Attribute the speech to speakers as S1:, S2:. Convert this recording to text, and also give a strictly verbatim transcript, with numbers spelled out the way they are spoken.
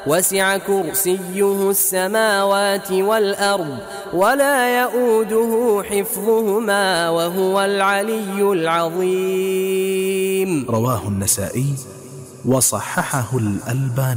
S1: وسع كرسيه السماوات والأرض ولا يؤوده حفظهما وهو العلي العظيم.
S2: رواه النسائي وصححه الألباني.